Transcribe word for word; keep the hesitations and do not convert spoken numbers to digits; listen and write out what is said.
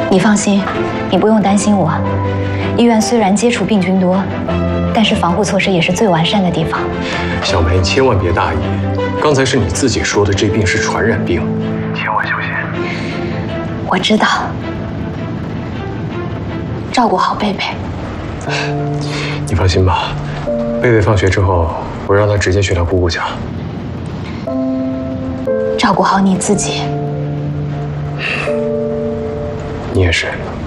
你放心，你不用担心我。医院虽然接触病菌多，但是防护措施也是最完善的地方。 小梅，千万别大意。刚才是你自己说的，这病是传染病，千万小心。 我知道，照顾好贝贝。 你放心吧，贝贝放学之后，我让他直接去他姑姑家。 照顾好你自己。 你也是。